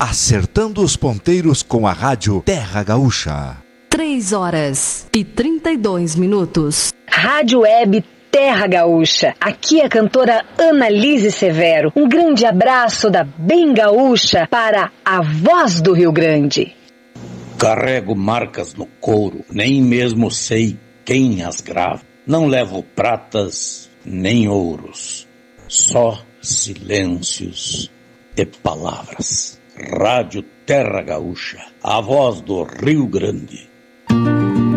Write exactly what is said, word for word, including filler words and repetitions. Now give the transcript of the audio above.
acertando os ponteiros com a Rádio Terra Gaúcha. Três horas e trinta e dois minutos. Rádio Web Terra Gaúcha. Aqui a cantora Annalise Severo. Um grande abraço da Bem Gaúcha para a voz do Rio Grande. Carrego marcas no couro, nem mesmo sei quem as grava. Não levo pratas nem ouros, só silêncios e palavras. Rádio Terra Gaúcha, a voz do Rio Grande.